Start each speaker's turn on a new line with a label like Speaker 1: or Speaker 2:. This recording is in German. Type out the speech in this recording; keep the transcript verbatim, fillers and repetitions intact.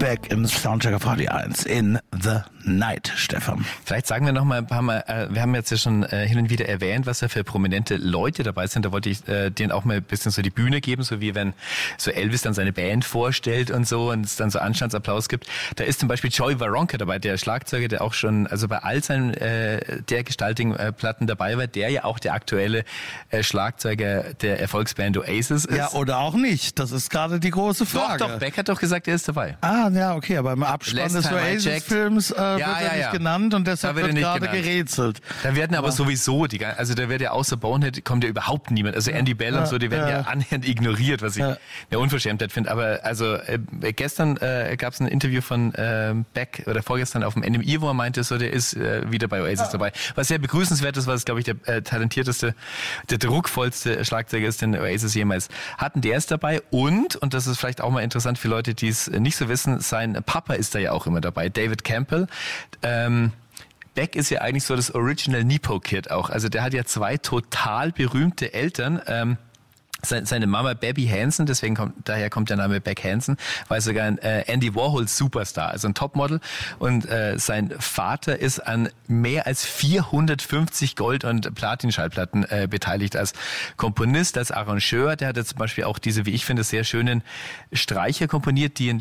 Speaker 1: Beck im Soundcheck auf Radio eins in The Night, Stefan.
Speaker 2: Vielleicht sagen wir noch mal ein paar Mal, äh, wir haben jetzt ja schon äh, hin und wieder erwähnt, was da für prominente Leute dabei sind. Da wollte ich äh, denen auch mal ein bisschen so die Bühne geben, so wie wenn so Elvis dann seine Band vorstellt und so und es dann so Anstandsapplaus gibt. Da ist zum Beispiel Joey Waronker dabei, der Schlagzeuger, der auch schon also bei all seinen äh, der Gestalting-Platten dabei war, der ja auch der aktuelle äh, Schlagzeuger der Erfolgsband Oasis ist.
Speaker 1: Ja, oder auch nicht. Das ist gerade die große Frage.
Speaker 2: Doch, doch, Beck hat doch gesagt, er ist dabei.
Speaker 1: Ah, ja, okay, aber im Abspann
Speaker 2: Last
Speaker 1: des
Speaker 2: time I
Speaker 1: Oasis-Films äh,
Speaker 2: Ja,
Speaker 1: wird
Speaker 2: ja,
Speaker 1: er nicht
Speaker 2: ja.
Speaker 1: genannt und deshalb
Speaker 2: Da wird
Speaker 1: wird
Speaker 2: er nicht
Speaker 1: gerade
Speaker 2: genannt.
Speaker 1: gerätselt.
Speaker 2: Da werden aber sowieso, die, gan- also da wird ja außer Bonehead kommt ja überhaupt niemand. Also Andy Bell
Speaker 1: Ja,
Speaker 2: und so, die werden ja,
Speaker 1: ja.
Speaker 2: annähernd ignoriert, was ich
Speaker 1: Ja.
Speaker 2: eine Unverschämtheit finde. Aber also äh, gestern äh, gab es ein Interview von äh, Beck oder vorgestern auf dem N M I, wo er meinte, so der ist äh, wieder bei Oasis dabei. Was sehr begrüßenswert ist, was glaube ich der äh, talentierteste, der druckvollste Schlagzeuger ist, den Oasis jemals hatten. Der ist dabei und, und das ist vielleicht auch mal interessant für Leute, die es nicht so wissen, sein Papa ist da ja auch immer dabei, David Campbell. Ähm, Beck ist ja eigentlich so das Original Nepo-Kid auch. Also der hat ja zwei total berühmte Eltern. Ähm, seine Mama Baby Hansen, deswegen kommt, daher kommt der Name Beck Hansen, war sogar ein äh, Andy Warhol Superstar, also ein Topmodel. Und äh, sein Vater ist an mehr als vierhundertfünfzig Gold- und Platin-Schallplatten äh, beteiligt als Komponist, als Arrangeur. Der hat jetzt zum Beispiel auch diese, wie ich finde, sehr schönen Streicher komponiert, die in